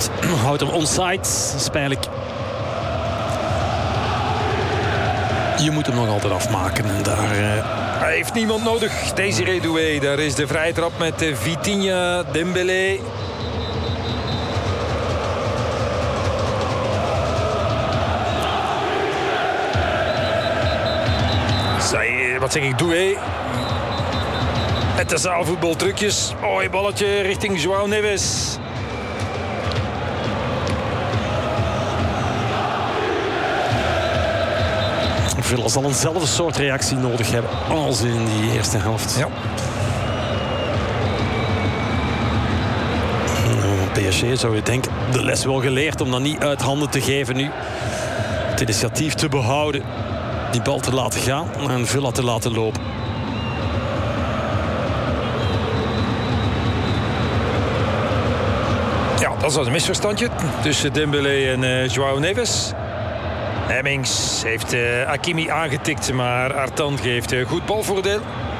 Houdt hem onside. Spijlijk. Je moet hem nog altijd afmaken. En daar... Hij heeft niemand nodig. Désiré Doué. Daar is de vrije trap met Vitinha, Dembélé. Wat zeg ik? Doué. Met de zaalvoetbaltrucjes. Mooi balletje richting João Neves. Villa zal eenzelfde soort reactie nodig hebben als in die eerste helft. Ja. PSG zou je denken, de les wel geleerd om dat niet uit handen te geven nu. Het initiatief te behouden. Die bal te laten gaan en Villa te laten lopen. Ja, dat was een misverstandje tussen Dembélé en João Neves. Hemmings heeft Hakimi aangetikt, maar Artan geeft goed balvoordeel.